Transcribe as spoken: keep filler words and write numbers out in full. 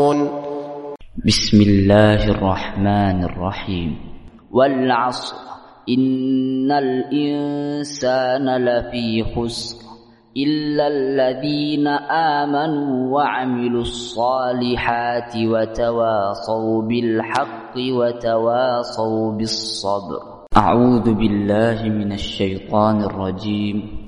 بسم الله الرحمن الرحيم. والعصر إن الإنسان لفي خسر إلا الذين آمنوا وعملوا الصالحات وتواصوا بالحق وتواصوا بالصبر. أعوذ بالله من الشيطان الرجيم.